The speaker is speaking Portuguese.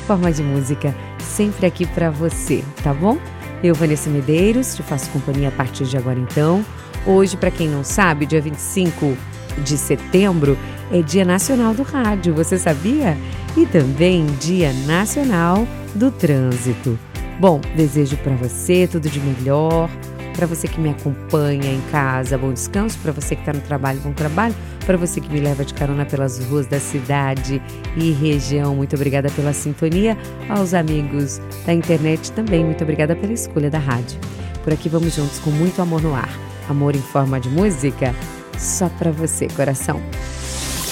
Forma de Música, sempre aqui para você, tá bom? Eu, Vanessa Medeiros, te faço companhia a partir de agora então. Hoje, para quem não sabe, dia 25 de setembro é Dia Nacional do Rádio, você sabia? E também Dia Nacional do Trânsito. Bom, desejo para você tudo de melhor, para você que me acompanha em casa, bom descanso, para você que está no trabalho, bom trabalho, para você que me leva de carona pelas ruas da cidade e região, muito obrigada pela sintonia, aos amigos da internet também, muito obrigada pela escolha da rádio. Por aqui vamos juntos com muito amor no ar, amor em forma de música, só para você, coração.